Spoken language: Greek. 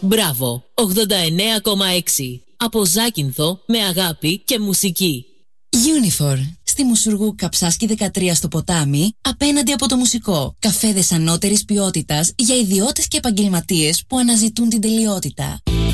Μπράβο, 89,6. Από Ζάκυνθο με αγάπη και μουσική. Unifor. Στη Μουσουργού Καψάσκη 13 στο Ποτάμι, απέναντι από το Μουσικό. Καφέδες ανώτερης ποιότητας για ιδιώτες και επαγγελματίες που αναζητούν την τελειότητα.